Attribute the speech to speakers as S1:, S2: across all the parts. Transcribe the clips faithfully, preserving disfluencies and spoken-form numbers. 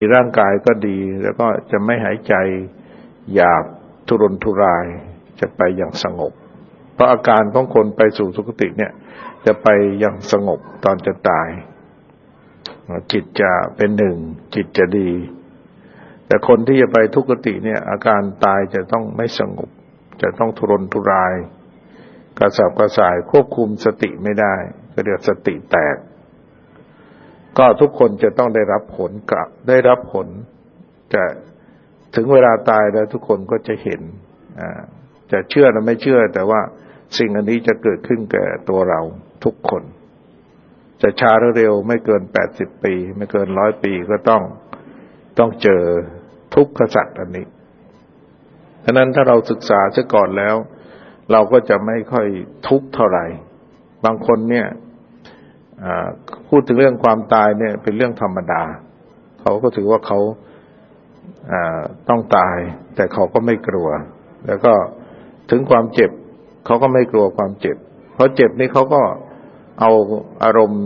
S1: ร่างกายก็ดีแล้วก็จะไม่หายใจหยาบทุรนทุรายจะไปอย่างสงบเพราะอาการของคนไปสู่สุคติเนี่ยจะไปอย่างสงบตอนจะตายจิตจะเป็นหนึ่งจิตจะดีแต่คนที่จะไปทุกติเนี่ยอาการตายจะต้องไม่สงบจะต้องทุรนทุรายกระสับกระส่ายควบคุมสติไม่ได้ก็เรียกสติแตกก็ทุกคนจะต้องได้รับผลกลับได้รับผลจะถึงเวลาตายแล้วทุกคนก็จะเห็นจะเชื่อหรือไม่เชื่อแต่ว่าสิ่งอันนี้จะเกิดขึ้นแก่ตัวเราทุกคนจะช้าหรือเร็วไม่เกินแปดสิบปีไม่เกินร้อยปีก็ต้องต้องเจอทุกขสัตว์อันนี้ฉะนั้นถ้าเราศึกษาซะก่อนแล้วเราก็จะไม่ค่อยทุกข์เท่าไหร่บางคนเนี่ยพูดถึงเรื่องความตายเนี่ยเป็นเรื่องธรรมดาเขาก็ถือว่าเขาต้องตายแต่เขาก็ไม่กลัวแล้วก็ถึงความเจ็บเขาก็ไม่กลัวความเจ็บเพราะเจ็บนี่เขาก็เอาอารมณ์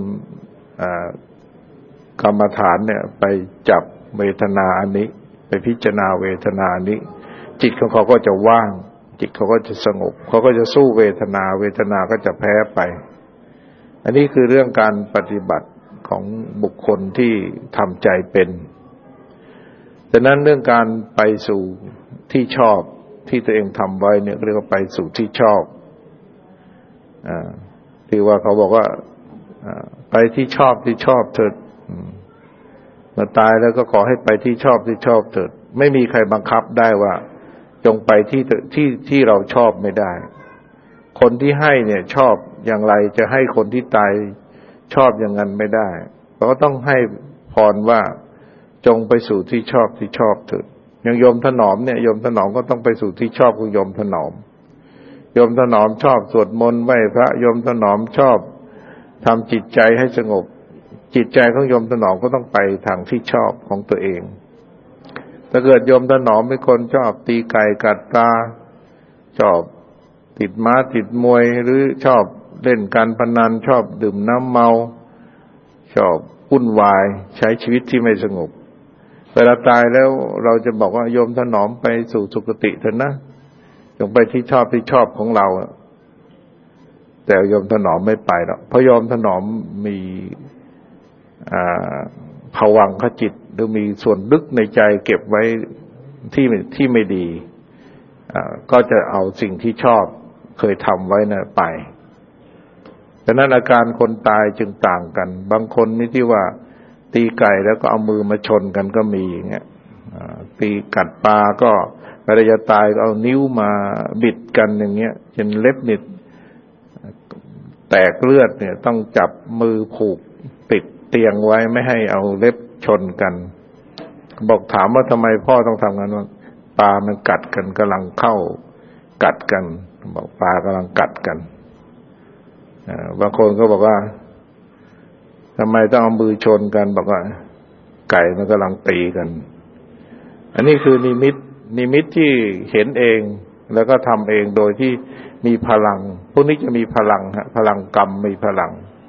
S1: กรรมฐานเนี่ยไปจับเวทนาอันนี้ไปพิจารณาเวทนานี้จิตของเขาก็จะว่างจิตเขาก็จะสงบเขาก็จะสู้เวทนาเวทนาก็จะแพ้ไปอันนี้คือเรื่องการปฏิบัติของบุคคลที่ทำใจเป็นดังนั้นเรื่องการไปสู่ที่ชอบที่ตัวเองทำไว้เนี่ยเรียกว่าไปสู่ที่ชอบอ่าที่ว่าเขาบอกว่าไปที่ชอบที่ชอบเถิดเมื่อตายแล้วก็ขอให้ไปที่ชอบที่ชอบเถิดไม่มีใครบังคับได้ว่าจงไปที่ที่ที่เราชอบไม่ได้คนที่ให้เนี่ยชอบอย่างไรจะให้คนที่ตายชอบอย่างนั้นไม่ได้เราก็ต้องให้พรว่าจงไปสู่ที่ชอบที่ชอบเถิดอย่างโยมถนอมเนี่ยโยมถนอมก็ต้องไปสู่ที่ชอบของโยมถนอมโยมถนอมชอบสวดมนต์ไหว้พระโยมถนอมชอบทำจิตใจให้สงบจิตใจของโยมถนอมก็ต้องไปทางที่ชอบของตัวเองถ้าเกิดโยมถนอมเป็นคนชอบตีไก่กัดปลาชอบติดม้าติดมวยหรือชอบเล่นการพนันชอบดื่มน้ำเมาชอบวุ่นวายใช้ชีวิตที่ไม่สงบเวลาตายแล้วเราจะบอกว่าโยมถนอมไปสู่สุคติเถอะนะจงไปที่ชอบที่ชอบของเราแต่โยมถนอมไม่ไปหรอกเพราะโยมถนอมมีอ่าภวังคจิตหรือมีส่วนลึกในใจเก็บไว้ที่ที่ไม่ดีอ่าก็จะเอาสิ่งที่ชอบเคยทำไว้นะไปดังนั้นอาการคนตายจึงต่างกันบางคนนี่ที่ว่าตีไก่แล้วก็เอามือมาชนกันก็มีอย่างเงี้ยตีกัดปลาก็เวลาจะตายก็เอานิ้วมาบิดกันอย่างเงี้ยจนเล็บนิดแตกเลือดเนี่ยต้องจับมือผูกปิดเตียงไว้ไม่ให้เอาเล็บชนกันบอกถามว่าทำไมพ่อต้องทำงั้นว่าปลามันกัดกันกำลังเข้ากัดกันบอกปลากำลังกัดกันบางคนก็บอกว่าทำไมต้องเอามือชนกันบอกว่าไก่มันกำลังตีกันอันนี้คือนิมิตนิมิตที่เห็นเองแล้วก็ทำเองโดยที่มีพลังพวกนี้จะมีพลังฮะพลังกรรมมีพลัง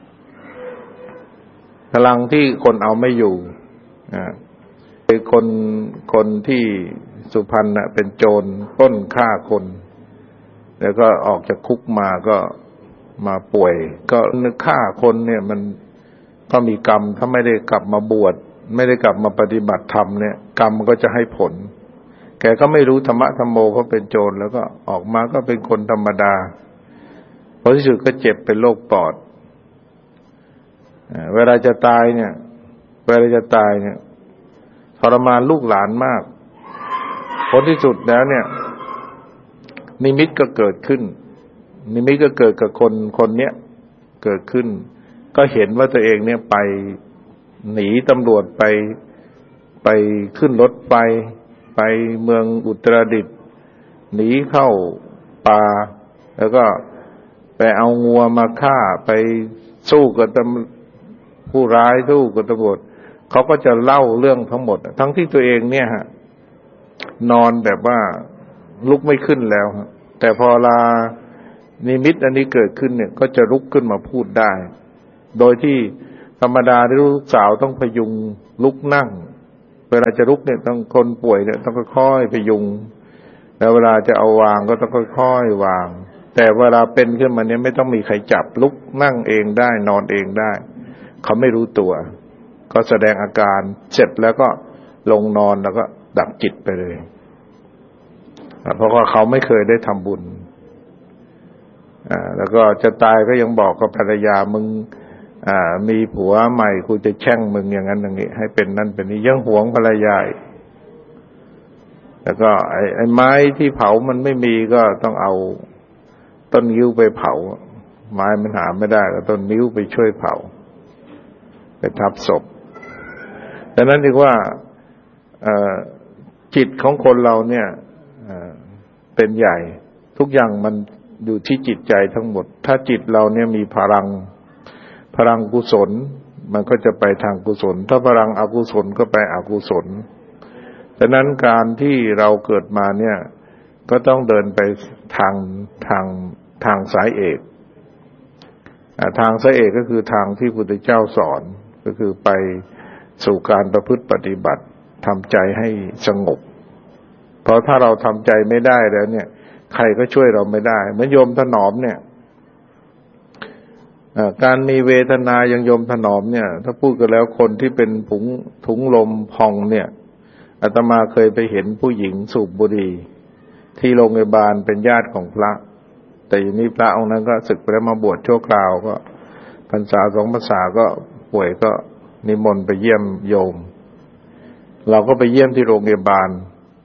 S1: พลังที่คนเอาไม่อยู่อ่าคือคนคนที่สุพรรณน่ะเป็นโจรปล้นฆ่าคนแล้วก็ออกจากคุกมาก็มาป่วยก็นึกฆ่าคนเนี่ยมันก็มีกรรมถ้าไม่ได้กลับมาบวชไม่ได้กลับมาปฏิบัติธรรมเนี่ยกรรมก็จะให้ผลแกก็ไม่รู้ธรรมะธรรมโมเขาเป็นโจรแล้วก็ออกมาก็เป็นคนธรรมดาพอที่สุดก็เจ็บเป็นโรคปอดเวลาจะตายเนี่ยเวลาจะตายเนี่ยทรมานลูกหลานมากผลที่สุดแล้วเนี่ยนิมิตก็เกิดขึ้นนิมิตก็เกิดกับคนคนเนี้ยเกิดขึ้นก็เห็นว่าตัวเองเนี่ยไปหนีตำรวจไปไปขึ้นรถไฟไปเมืองอุตรดิตถ์หนีเข้าป่าแล้วก็ไปเอางัวมาฆ่าไปสู้กับตำผู้ร้ายสู้กับตำรวจเขาก็จะเล่าเรื่องทั้งหมดทั้งที่ตัวเองเนี่ยฮะนอนแบบว่าลุกไม่ขึ้นแล้วแต่พอลานิมิตอันนี้เกิดขึ้นเนี่ยก็จะลุกขึ้นมาพูดได้โดยที่ธรรมดาที่ลูกสาวต้องพยุงลุกนั่งเวลาจะลุกเนี่ยต้องคนป่วยเนี่ยต้องค่อยๆพยุงแล้วเวลาจะเอาวางก็ต้องค่อยๆวางแต่เวลาเป็นขึ้นมาเนี่ยไม่ต้องมีใครจับลุกนั่งเองได้นอนเองได้เขาไม่รู้ตัวก็แสดงอาการเสร็จแล้วก็ลงนอนแล้วก็ดับจิตไปเลยเพราะว่าเขาไม่เคยได้ทำบุญอ่าแล้วก็จะตายก็ยังบอกกับภรรยามึงอ่ามีผัวใหม่กูจะแช่งมึงอย่างนั้นอย่างนี้ให้เป็นนั่นเป็นนี้ยังหวงภรรยาแล้วก็ไอ้ไอ้ไม้ที่เผามันไม่มีก็ต้องเอาต้นนิ้วไปเผาไม้มันหาไม่ได้ก็ต้นนิ้วไปช่วยเผาไปทับศพดังนั้นถึงว่าจิตของคนเราเนี่ยเป็นใหญ่ทุกอย่างมันอยู่ที่จิตใจทั้งหมดถ้าจิตเราเนี่ยมีพลังพลังกุศลมันก็จะไปทางกุศลถ้าพลังอกุศลก็ไปอกุศลดังนั้นการที่เราเกิดมาเนี่ยก็ต้องเดินไปทางทางทางสายเอกทางสายเอกก็คือทางที่พุทธเจ้าสอนก็คือไปสู่การประพฤติปฏิบัติทำใจให้สงบเพราะถ้าเราทำใจไม่ได้แล้วเนี่ยใครก็ช่วยเราไม่ได้เหมือนโยมถนอมเนี่ยการมีเวทนายังโยมถนอมเนี่ยถ้าพูดกันแล้วคนที่เป็นถุงถุงลมพองเนี่ยอาตมาเคยไปเห็นผู้หญิงสูบบุหรี่ที่โรงพยาบาลเป็นญาติของพระแต่อย่างนี้พระองค์นั้นก็ศึกไปแล้วมาบวชชั่วคราวก็พรรษาสองพรรษาก็ป่วยก็นิมนต์ไปเยี่ยมโยมเราก็ไปเยี่ยมที่โรงพยาบาล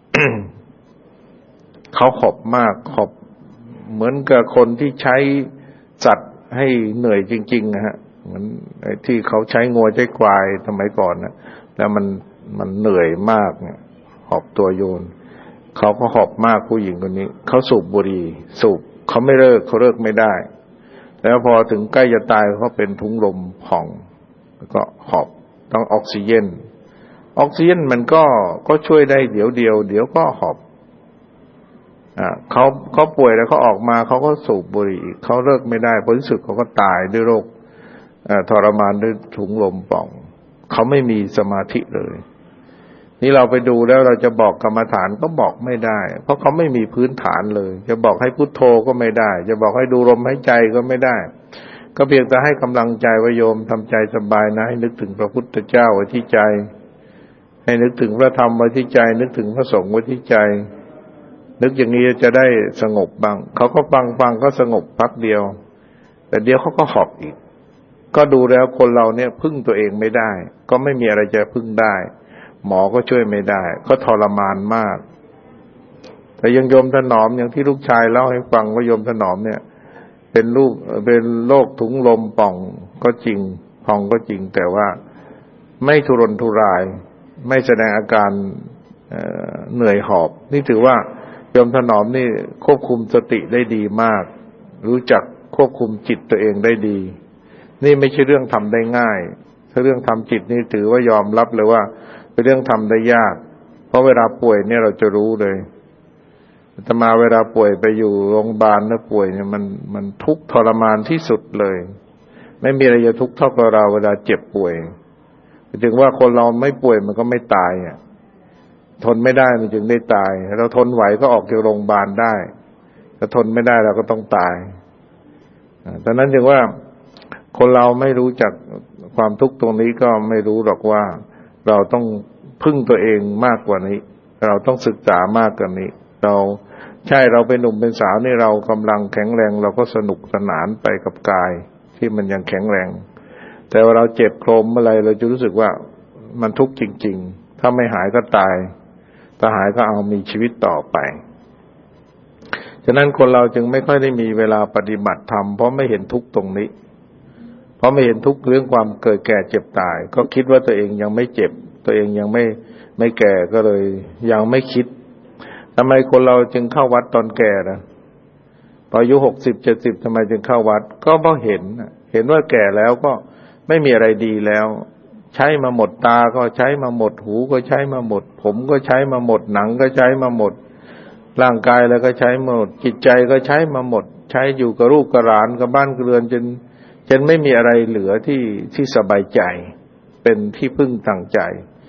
S1: เขาขอบมากขอบเหมือนกับคนที่ใช้สัตว์ให้เหนื่อยจริงๆนะฮะเหมือนไอ้ที่เขาใช้งัวใช้ควายสมัยก่อนนะแล้วมันมันเหนื่อยมากเนี่ยหอบตัวโยนเขาก็หอบมากผู้หญิงคนนี้เขาสูบบุหรี่สูบเขาไม่เลิกเขาเลิกไม่ได้แล้วพอถึงใกล้จะตายเขาเป็นถุงลมพองแล้วก็หอบต้องออกซิเจนออกซิเจนมันก็ก็ช่วยได้เดี๋ยวเดียวเดี๋ยวก็หอบอ่าเขาเขาป่วยแล้วเขาออกมาเขาก็สูบบุหรี่เขาเลิกไม่ได้ผลสุดเขาก็ตายด้วยโรคอ่าทรมานด้วยถุงลมป่องเขาไม่มีสมาธิเลยนี่เราไปดูแล้วเราจะบอกกรรมฐานก็บอกไม่ได้เพราะเขาไม่มีพื้นฐานเลยจะบอกให้พุทโธก็ไม่ได้จะบอกให้ดูลมหายใจก็ไม่ได้ก็เพียงแต่ให้กำลังใจว่าโยมทำใจสบายนะให้นึกถึงพระพุทธเจ้าไว้ที่ใจให้นึกถึงพระธรรมไว้ที่ใจนึกถึงพระสงฆ์ไว้ที่ใจนึกอย่างนี้จะได้สงบบ้างเขาก็ฟังฟังก็สงบพักเดียวแต่เดี๋ยวเขาก็หอบอีกก็ดูแล้วคนเราเนี่ยพึ่งตัวเองไม่ได้ก็ไม่มีอะไรจะพึ่งได้หมอก็ช่วยไม่ได้ก็ทรมานมากแต่ยังโยมถนอมอย่างที่ลูกชายเล่าให้ฟังว่าโยมถนอมเนี่ยเป็นลูกเป็นโรคถุงลมป่องก็จริงพองก็จริงแต่ว่าไม่ทุรนทุรายไม่แสดงอาการเอ่อเหนื่อยหอบนี่ถือว่าโยมถนอมนี่ควบคุมสติได้ดีมากรู้จักควบคุมจิตตัวเองได้ดีนี่ไม่ใช่เรื่องทำได้ง่ายถ้าเรื่องทำจิตนี่ถือว่ายอมรับเลยว่าเป็นเรื่องทำได้ยากเพราะเวลาป่วยเนี่ยเราจะรู้เลยอาตมาเวลาป่วยไปอยู่โรงพยาบาลแล้วป่วยเนี่ยมันมันทุกข์ทรมานที่สุดเลยไม่มีอะไรจะทุกข์เท่ากับเราเวลาเจ็บป่วยถึงว่าคนเราไม่ป่วยมันก็ไม่ตายอ่ะทนไม่ได้มันจึงได้ตายเราทนไหวก็ออกจากโรงพยาบาลได้ถ้าทนไม่ได้เราก็ต้องตายดังนั้นจึงว่าคนเราไม่รู้จักความทุกข์ตรงนี้ก็ไม่รู้หรอกว่าเราต้องพึ่งตัวเองมากกว่านี้เราต้องศึกษามากกว่านี้เราใช่เราเป็นหนุ่มเป็นสาวนี่เรากำลังแข็งแรงเราก็สนุกสนานไปกับกายที่มันยังแข็งแรงแต่ว่าเราเจ็บโครมอะไรเราจะรู้สึกว่ามันทุกข์จริงๆถ้าไม่หายก็ตายถ้าหายก็เอามีชีวิตต่อไปฉะนั้นคนเราจึงไม่ค่อยได้มีเวลาปฏิบัติธรรมเพราะไม่เห็นทุกข์ตรงนี้เพราะไม่เห็นทุกข์เรื่องความเกิดแก่เจ็บตายก็คิดว่าตัวเองยังไม่เจ็บตัวเองยังไม่ไม่แก่ก็เลยยังไม่คิดทำไมคนเราจึงเข้าวัดตอนแก่นะพออายุหกสิบเจ็ดสิบทำไมจึงเข้าวัดก็เพราะเห็นเห็นว่าแก่แล้วก็ไม่มีอะไรดีแล้วใช้มาหมดตาก็ใช้มาหมดหูก็ใช้มาหมดผมก็ใช้มาหมดหนังก็ใช้มาหมดร่างกายแล้วก็ใช้มาหมดจิตใจก็ใช้มาหมดใช้อยู่กับลูกกับหลานกับบ้านกับเรือนจนจนไม่มีอะไรเหลือที่ที่สบายใจเป็นที่พึ่งทางใจ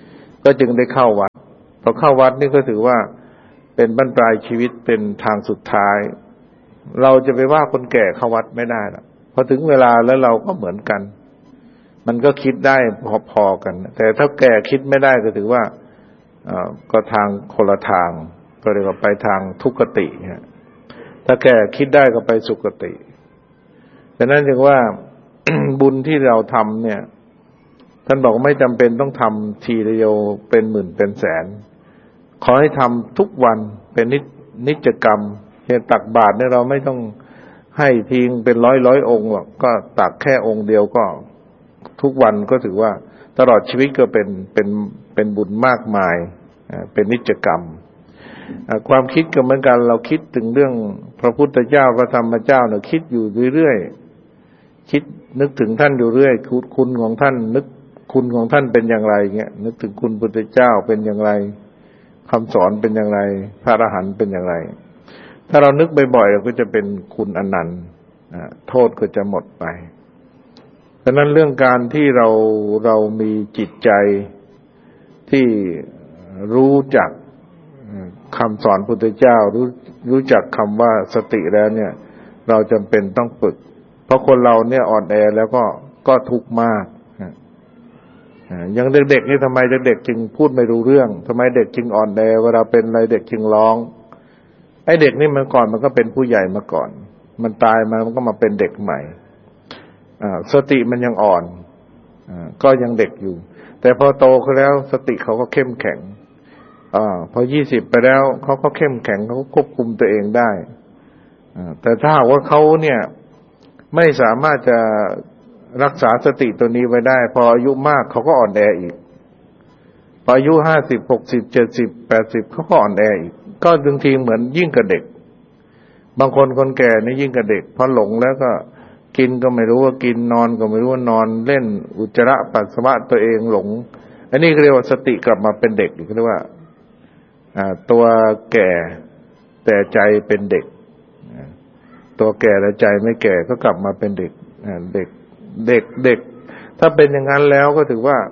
S1: ก็จึงได้เข้าวัดพอเข้าวัดนี่ก็ถือว่าเป็นบั้นปลายชีวิตเป็นทางสุดท้ายเราจะไปว่าคนแก่เข้าวัดไม่ได้หรอกพอถึงเวลาแล้วเราก็เหมือนกันมันก็คิดได้พอๆกันแต่ถ้าแก่คิดไม่ได้ก็ถือว่าก็ทางคนละทางก็เรียกว่าไปทางทุกขติถ้าแก่คิดได้ก็ไปสุขติดังนั้นจึงว่า บุญที่เราทำเนี่ยท่านบอกไม่จำเป็นต้องทำทีเดียวเป็นหมื่นเป็นแสนขอให้ทำทุกวันเป็นนิจนิจกรรมเช่นตักบาตรเนี่ยเราไม่ต้องให้ทิ้งเป็นร้อยร้อยองค์หรอกก็ตักแค่องค์เดียวก็ทุกวันก็ถือว่าตลอดชีวิตก็เป็นเป็นเป็นบุญมากมายเป็นนิจกรรมความคิดก็เหมือนกันเราคิดถึงเรื่องพระพุทธเจ้าพระธรรมเจ้าเนี่ยคิดอยู่เรื่อยๆคิดนึกถึงท่านอยู่เรื่อยคุณของท่านนึกคุณของท่านเป็นอย่างไรเงี้ยนึกถึงคุณพุทธเจ้าเป็นอย่างไรคำสอนเป็นอย่างไรพระอรหันต์เป็นอย่างไรถ้าเรานึกบ่อยๆเราก็จะเป็นคุณอนันต์โทษก็จะหมดไปฉะนั้นเรื่องการที่เราเรามีจิตใจที่รู้จักคำสอนพุทธเจ้ารู้รู้จักคำว่าสติแล้วเนี่ยเราจำเป็นต้องฝึกเพราะคนเราเนี่ยอ่อนแอแล้วก็ก็ทุกข์มากอย่างเด็กๆนี่ทำไมเด็กๆจึงพูดไม่รู้เรื่องทำไมเด็กจึงอ่อนแอเวลาเป็นอะไรเด็กจึงร้องไอ้เด็กนี่มันก่อนมันก็เป็นผู้ใหญ่มาก่อนมันตายมามันก็มาเป็นเด็กใหม่สติมันยังอ่อนก็ยังเด็กอยู่แต่พอโตขึ้นแล้วสติเขาก็เข้มแข็งอพอยี่สิบไปแล้วเขาก็เข้มแข็งเขาก็ควบคุมตัวเองได้แต่ถ้าหากว่าเขาเนี่ยไม่สามารถจะรักษาสติตัวนี้ไว้ได้พออายุมากเขาก็อ่อนแออีกพออายุห้าสิบหกสิบเจ็ดสิบแปดสิบเขาก็อ่อนแออีกก็บางทีเหมือนยิ่งกับเด็กบางคนคนแก่นี่ยิ่งกับเด็กพอหลงแล้วก็กินก็ไม่รู้ว่ากินนอนก็ไม่รู้ว่านอนเล่นอุจจาระปัสสาวะตัวเองหลงอันนี้เรียกว่าสติกลับมาเป็นเด็กอีกเรียกว่าตัวแก่แต่ใจเป็นเด็กตัวแก่แต่ใจไม่แก่ก็กลับมาเป็นเด็กเด็กเด็กเด็กถ้าเป็นอย่างนั้นแล้วก็ถือว่า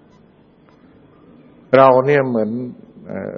S1: เราเนี่ยเหมือนเอ่อ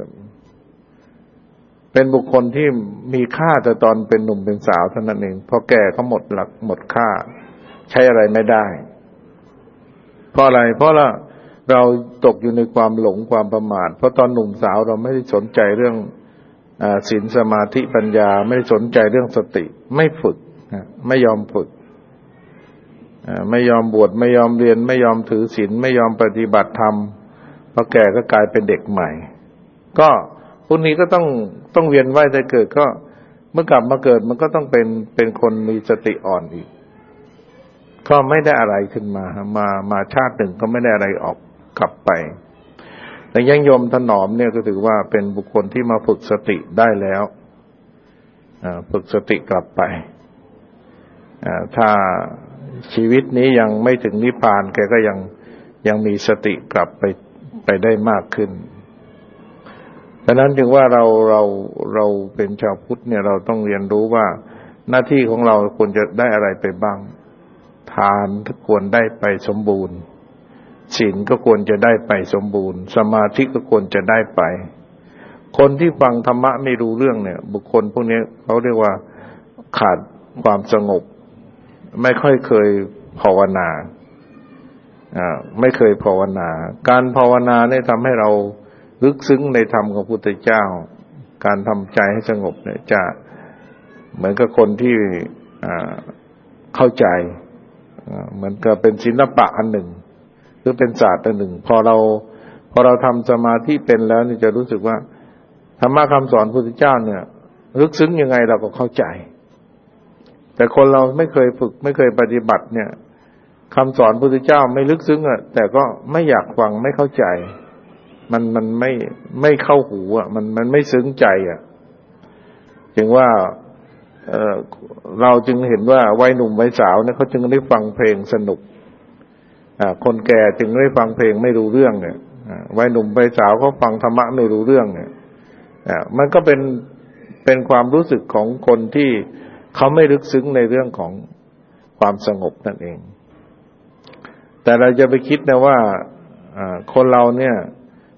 S1: เป็นบุคคลที่มีค่าแต่ตอนเป็นหนุ่มเป็นสาวเท่านั้นเองพอแก่เขาหมดหลักหมดค่าใช้อะไรไม่ได้เพราะอะไรเพราะเราเราตกอยู่ในความหลงความประมาทเพราะตอนหนุ่มสาวเราไม่ได้สนใจเรื่องอ่าศีลสมาธิปัญญาไม่ได้สนใจเรื่องสติไม่ฝึกไม่ยอมฝึกไม่ยอมบวชไม่ยอมเรียนไม่ยอมถือศีลไม่ยอมปฏิบัติธรรมพอแก่ก็กลายเป็นเด็กใหม่ก็พวกนี้ก็ต้องต้องเวียนว่ายตายเกิดก็เมื่อกลับมาเกิดมันก็ต้องเป็นเป็นคนมีสติอ่อนอีกก็ไม่ได้อะไรขึ้นมามามาชาติหนึ่งก็ไม่ได้อะไรออกกลับไปแต่ยังโยมถนอมเนี่ยก็ถือว่าเป็นบุคคลที่มาฝึกสติได้แล้วฝึกสติกลับไปถ้าชีวิตนี้ยังไม่ถึงนิพพานแกก็ยังยังมีสติกลับไปไปได้มากขึ้นดังนั้นจึงว่าเราเราเราเป็นชาวพุทธเนี่ยเราต้องเรียนรู้ว่าหน้าที่ของเราควรจะได้อะไรไปบ้างทานก็ควรได้ไปสมบูรณ์ศีลก็ควรจะได้ไปสมบูรณ์สมาธิก็ควรจะได้ไปคนที่ฟังธรรมะไม่รู้เรื่องเนี่ยบุคคลพวกนี้เขาเรียกว่าขาดความสงบไม่ค่อยเคยภาวนาอ่าไม่เคยภาวนาการภาวนาเนี่ยทำให้เราลึกซึ้งในธรรมของพระพุทธเจ้าการทำใจให้สงบเนี่ยจะเหมือนกับคนที่อ่าเข้าใจเหมือนกับเป็นศิลปะอันหนึ่งหรือเป็นศาสตร์อันหนึ่งพอเราพอเราทำสมาธิเป็นแล้วนี่จะรู้สึกว่าธรรมะคำสอนพระพุทธเจ้าเนี่ยลึกซึ้งยังไงเราก็เข้าใจแต่คนเราไม่เคยฝึกไม่เคยปฏิบัติเนี่ยคำสอนพระพุทธเจ้าไม่ลึกซึ้งอ่ะแต่ก็ไม่อยากฟังไม่เข้าใจมันมันไม่ไม่เข้าหูอ่ะมันมันไม่ซึ้งใจอ่ะจึงว่าเอ่อเราจึงเห็นว่าวัยหนุ่มวัยสาวเนี่ยเขาจึงได้ฟังเพลงสนุกอ่าคนแก่จึงได้ฟังเพลงไม่รู้เรื่องเนี่ยอ่าวัยหนุ่มวัยสาวเขาฟังธรรมะไม่รู้เรื่องเนี่ยอ่ามันก็เป็นเป็นความรู้สึกของคนที่เขาไม่ลึกซึ้งในเรื่องของความสงบนั่นเองแต่เราจะไปคิดนะว่าคนเราเนี่ย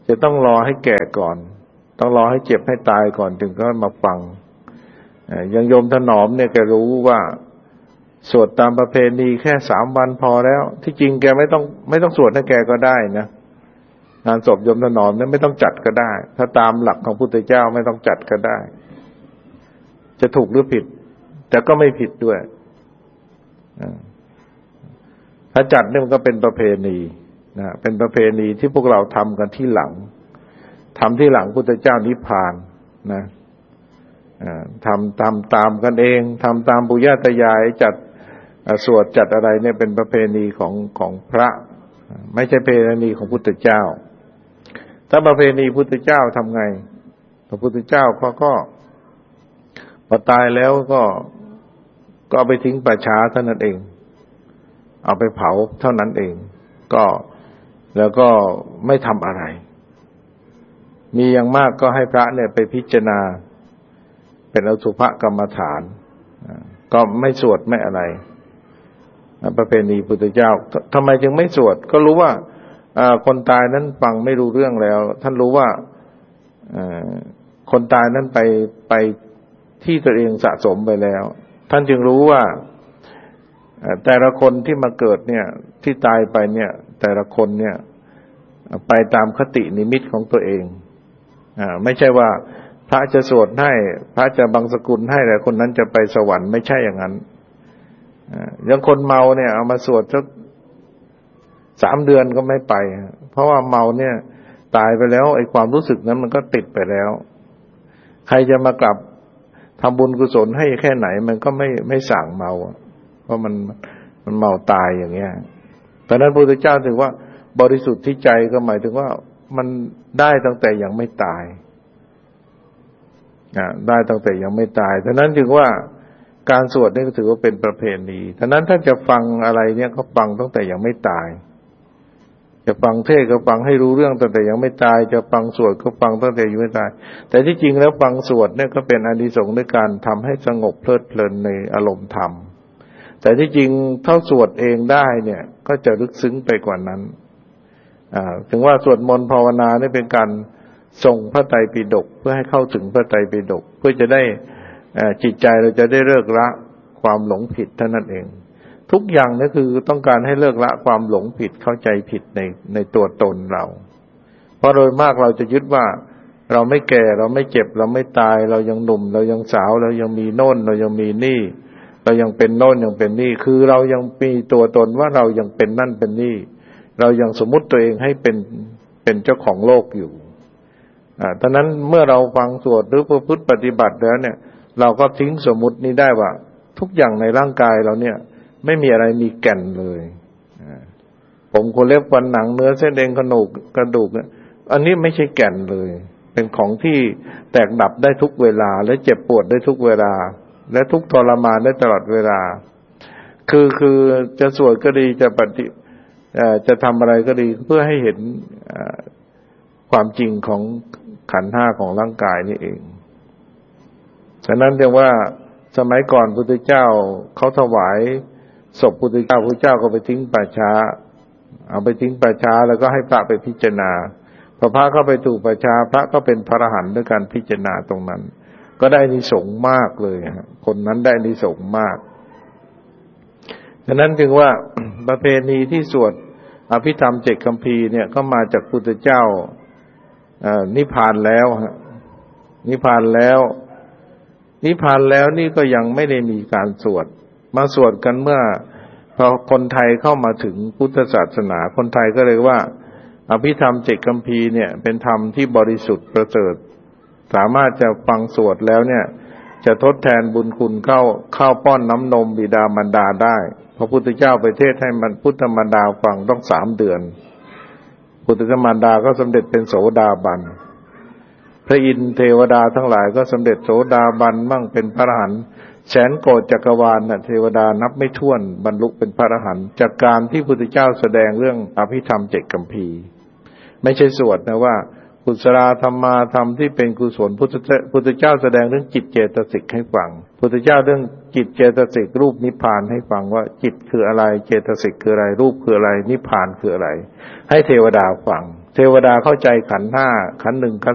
S1: จะต้องรอให้แก่ก่อนต้องรอให้เจ็บให้ตายก่อนถึงก็มาฟังอย่างโยมถนอมเนี่ยแกรู้ว่าสวดตามประเพณีแค่สามวันพอแล้วที่จริงแกไม่ต้องไม่ต้องสวดให้แกก็ได้นะงานศพโยมถนอมเนี่ยไม่ต้องจัดก็ได้ถ้าตามหลักของพุทธเจ้าไม่ต้องจัดก็ได้จะถูกหรือผิดแต่ก็ไม่ผิดด้วยถ้าจัดเนี่ยมันก็เป็นประเพณีนะเป็นประเพณีที่พวกเราทำกันที่หลังทำที่หลังพุทธเจ้านิพพานนะทำทำตามกันเองทำตามปู่ย่าตายายจัดสวดจัดอะไรเนี่ยเป็นประเพณีของของพระไม่ใช่ประเพณีของพุทธเจ้าถ้าประเพณีพุทธเจ้าทำไงพระพุทธเจ้าเขาก็พอตายแล้วก็ก็เอาไปทิ้งป่าช้าเท่านั้นเองเอาไปเผาเท่านั้นเองก็แล้วก็ไม่ทำอะไรมีอย่างมากก็ให้พระเนี่ยไปพิจารณาเป็นอสุภกรรมฐานก็ไม่สวดไม่อะไรประเพณีพุทธเจ้าทำไมจึงไม่สวดก็รู้ว่าคนตายนั้นฟังไม่รู้เรื่องแล้วท่านรู้ว่าคนตายนั้นไปไปที่ตัวเองสะสมไปแล้วท่านจึงรู้ว่าแต่ละคนที่มาเกิดเนี่ยที่ตายไปเนี่ยแต่ละคนเนี่ยไปตามคตินิมิตของตัวเองอ่าไม่ใช่ว่าพระจะสวดให้พระจะบังสกุลให้แต่คนนั้นจะไปสวรรค์ไม่ใช่อย่างนั้นอ่าอย่างคนเมาเนี่ยเอามาสวดสักสามเดือนก็ไม่ไปเพราะว่าเมาเนี่ยตายไปแล้วไอ้ความรู้สึกนั้นมันก็ติดไปแล้วใครจะมากลับทำบุญกุศลให้แค่ไหนมันก็ไม่ไม่สั่งเมาเพราะมันมันเมาตายอย่างเงี้ยแต่นั้นพระพุทธเจ้าถือว่าบริสุทธิ์ที่ใจก็หมายถึงว่ามันได้ตั้งแต่ยังไม่ตายอ่าได้ตั้งแต่ยังไม่ตายฉะนั้นจึงว่าการสวดนี่ก็ถือว่าเป็นประเพณีฉะนั้นถ้าจะฟังอะไรเนี่ยก็ฟังตั้งแต่ยังไม่ตายจะฟังเทศน์ก็ฟังให้รู้เรื่องตั้งแต่ยังไม่ตายจะฟังสวดก็ฟังตั้งแต่ยังไม่ตายแต่ที่จริงแล้วฟังสวดเนี่ยก็เป็นอานิสงส์ในการทำให้สงบเพลิดเพลินในอารมณ์ธรรมแต่ที่จริงถ้าสวดเองได้เนี่ยก็จะลึกซึ้งไปกว่านั้นอ่าถึงว่าสวดมนต์ภาวนาเนี่ยเป็นการส่งพระไตรปิฎกเพื่อให้เข้าถึงพระไตรปิฎกเพื่อจะได้จิตใจเราจะได้เลิกละความหลงผิดเท่านั้นเองทุกอย่างนี่คือต้องการให้เลิกละความหลงผิดเข้าใจผิดในในตัวตนเราเพราะโดยมากเราจะยึดว่าเราไม่แก่เราไม่เจ็บเราไม่ตายเรายังหนุ่มเรายังสาวเรายังมีโน่นเรายังมีนี่เรายังเป็นโน่นยังเป็นนี่คือเรายังมีตัวตนว่าเรายังเป็นนั่นเป็นนี่เรายังสมมุติตัวเองให้เป็นเป็นเจ้าของโลกอยู่อ่าดังนั้นเมื่อเราฟังสวดหรือประพฤติปฏิบัติแล้วเนี่ยเราก็ทิ้งสมมุตินี้ได้ว่าทุกอย่างในร่างกายเราเนี่ยไม่มีอะไรมีแก่นเลยผมขนเล็บฟันหนังเนื้อเส้นเอ็นกระดูกกระดูกเนี่ยอันนี้ไม่ใช่แก่นเลยเป็นของที่แตกดับได้ทุกเวลาและเจ็บปวดได้ทุกเวลาและทุกทรมานได้ตลอดเวลาคือคือจะสวดก็ดีจะปฏิจะทำอะไรก็ดีเพื่อให้เห็นความจริงของขันธ์ห้าของร่างกายนี่เองฉะนั้นเรียกว่าสมัยก่อนพุทธเจ้าเขาถวายศพพุทธเจ้าพุทธเจ้าก็ไปทิ้งป่าช้าเอาไปทิ้งป่าช้าแล้วก็ให้พระไปพิจารณาพอพระเข้าไปถูกป่าช้าพระก็เป็นพระอรหันต์ด้วยการพิจารณาตรงนั้นก็ได้อานิสงส์มากเลยคนนั้นได้อานิสงส์มากฉะนั้นจึงว่า ประเพณีที่สวดอภิธรรมเจ็ดคัมภีร์เนี่ยก็มาจากพุทธเจ้านิพพานแล้วนิพพานแล้วนิพพานแล้วนี่ก็ยังไม่ได้มีการสวดมาสวดกันเมื่อพอคนไทยเข้ามาถึงพุทธศาสนาคนไทยก็เลยว่าอภิธรรมเจ็ดคัมภีร์เนี่ยเป็นธรรมที่บริสุทธิ์ประเสริฐสามารถจะฟังสวดแล้วเนี่ยจะทดแทนบุญคุณเข้าเข้าป้อนน้ำนมบิดามารดาได้พระพุทธเจ้าไปเทศให้มันพุทธมารดาฟังต้องสามเดือนพุทธมารดาก็สำเร็จเป็นโสดาบันพระอินทร์เทวดาทั้งหลายก็สำเร็จโสดาบันมั่งเป็นพระอรหันต์แสนโกฏจักรวาลน่ะเทวดานับไม่ถ้วนบรรลุเป็นพระอรหันต์จากการที่พุทธเจ้าแสดงเรื่องอภิธรรมเจ็ดคัมภีร์ไม่ใช่สวดนะว่ากุศลธรรมาธรรมที่เป็นกุศลพุทธพุทธเจ้าแสดงเรื่องจิตเจตสิกให้ฟังพุทธเจ้าเรื่องจิตเจตสิกรูปนิพพานให้ฟังว่าจิตคืออะไรเจตสิกคืออะไรรูปคืออะไรนิพพานคืออะไรให้เทวดาฟังเทวดาเข้าใจขันธ์ห้าขันธ์หนึ่งขันธ์